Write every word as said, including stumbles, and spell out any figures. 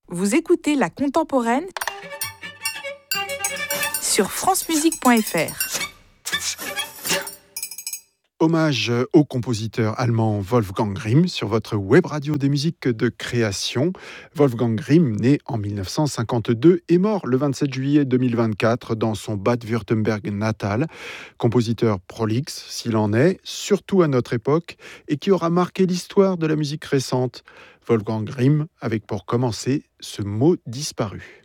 Vous écoutez La Contemporaine sur francemusique point f r. Hommage au compositeur allemand Wolfgang Grimm sur votre web radio des musiques de création. Wolfgang Grimm, né en mille neuf cent cinquante-deux, est mort le vingt-sept juillet deux mille vingt-quatre dans son Bade-Wurtemberg natal. Compositeur prolixe, s'il en est, surtout à notre époque, et qui aura marqué l'histoire de la musique récente. Wolfgang Grimm, avec pour commencer ce mot disparu.